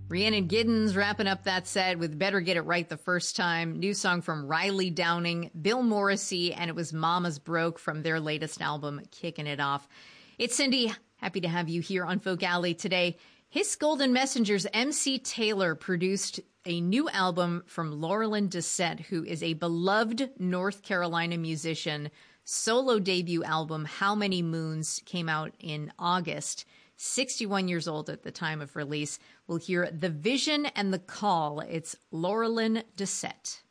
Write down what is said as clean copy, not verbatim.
Rhiannon Giddens wrapping up that set with Better Get It Right the First Time. New song from Riley Downing, Bill Morrissey, and it was Mama's Broke from their latest album, Kicking It Off. It's Cindy. Happy to have you here on Folk Alley today. His Golden Messengers MC Taylor produced a new album from Laurelyn Dissette, who is a beloved North Carolina musician. Solo debut album, How Many Moons, came out in August. 61 years old at the time of release. We'll hear The Vision and the Call. It's Laurelyn Dissette.